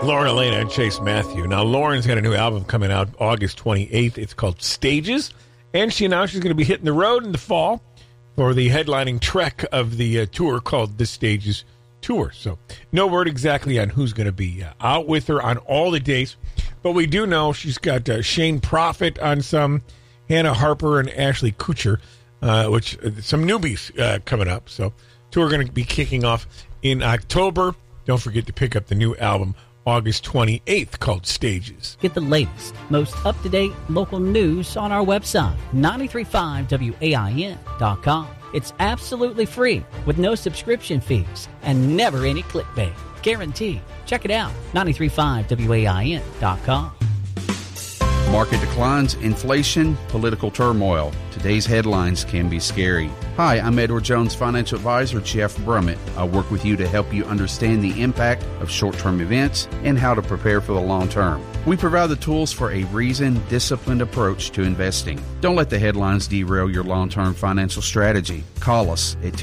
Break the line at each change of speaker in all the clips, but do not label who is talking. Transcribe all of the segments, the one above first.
Lauren Elena and Chase Matthew. Now, Lauren's got a new album coming out August 28th. It's called Stages. And she announced she's going to be hitting the road in the fall for the headlining trek of the tour called The Stages Tour. So no word exactly on who's going to be out with her on all the dates. But we do know she's got Shane Prophet on some, Hannah Harper and Ashley Kutcher, which some newbies coming up. So tour going to be kicking off in October. Don't forget to pick up the new album August 28th called Stages.
Get the latest, most up-to-date local news on our website, 935wain.com. It's absolutely free with no subscription fees and never any clickbait. Guaranteed. Check it out, 935wain.com.
Market declines, inflation, political turmoil. Today's headlines can be scary. Hi, I'm Edward Jones financial advisor Jeff Brummett. I work with you to help you understand the impact of short-term events and how to prepare for the long term. We provide the tools for a reasoned, disciplined approach to investing. Don't let the headlines derail your long-term financial strategy. Call us at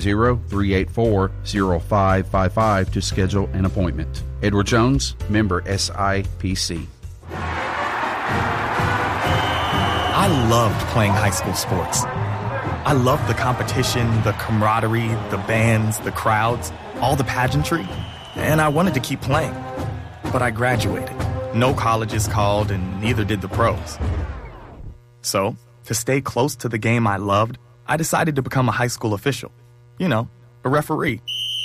270-384-0555 to schedule an appointment. Edward Jones, member SIPC.
I loved playing high school sports. I loved the competition, the camaraderie, the bands, the crowds, all the pageantry, and I wanted to keep playing. But I graduated. No colleges called, and neither did the pros. So, to stay close to the game I loved, I decided to become a high school official. You know, a referee.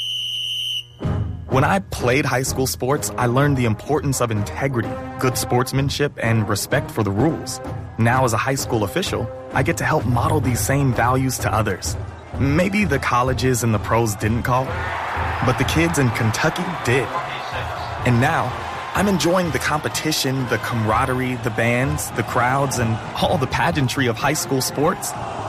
When I played high school sports, I learned the importance of integrity, good sportsmanship, and respect for the rules. Now, as a high school official, I get to help model these same values to others. Maybe the colleges and the pros didn't call, but the kids in Kentucky did. And now, I'm enjoying the competition, the camaraderie, the bands, the crowds, and all the pageantry of high school sports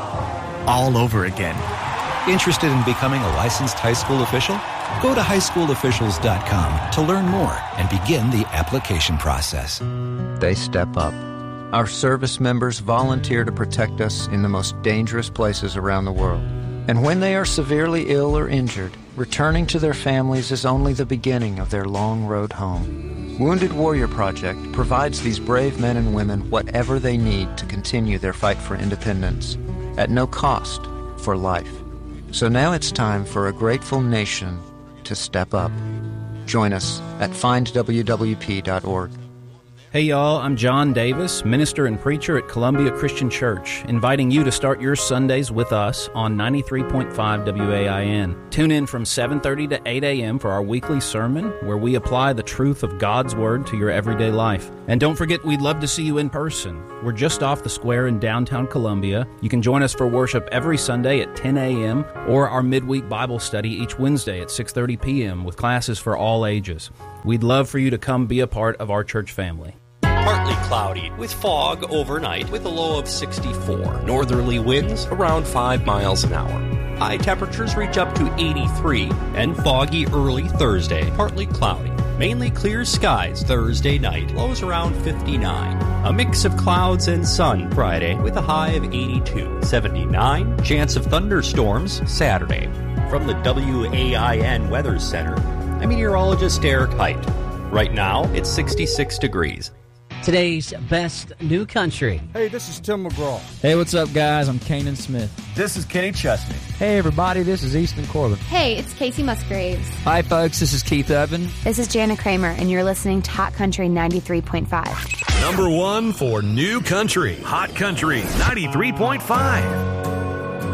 all over again.
Interested in becoming a licensed high school official? Go to highschoolofficials.com to learn more and begin the application process.
They step up. Our service members volunteer to protect us in the most dangerous places around the world. And when they are severely ill or injured, returning to their families is only the beginning of their long road home. Wounded Warrior Project provides these brave men and women whatever they need to continue their fight for independence, at no cost for life. So now it's time for a grateful nation to step up. Join us at findwwp.org.
Hey y'all, I'm John Davis, minister and preacher at Columbia Christian Church, inviting you to start your Sundays with us on 93.5 WAIN. Tune in from 7:30 to 8 a.m. for our weekly sermon, where we apply the truth of God's Word to your everyday life. And don't forget, we'd love to see you in person. We're just off the square in downtown Columbia. You can join us for worship every Sunday at 10 a.m. or our midweek Bible study each Wednesday at 6:30 p.m. with classes for all ages. We'd love for you to come be a part of our church family.
Partly cloudy with fog overnight with a low of 64. Northerly winds around 5 miles an hour. High temperatures reach up to 83 and foggy early Thursday. Partly cloudy. Mainly clear skies Thursday night. Lows around 59. A mix of clouds and sun Friday with a high of 82. 79. Chance of thunderstorms Saturday. From the WAIN Weather Center, I'm meteorologist Eric Height. Right now, it's 66 degrees.
Today's best new country.
Hey, this is Tim McGraw.
Hey, what's up, guys? I'm Kanan Smith.
This is Kenny Chesney.
Hey, everybody, this is Easton Corbin.
Hey, it's Casey Musgraves.
Hi, folks, this is Keith Urban.
This is Jana Kramer, and you're listening to Hot Country 93.5.
Number one for new country. Hot Country 93.5.